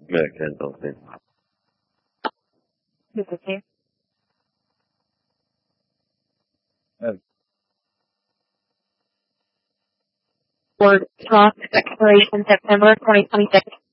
entonces. This is you. Ford Cross expiration September 2026.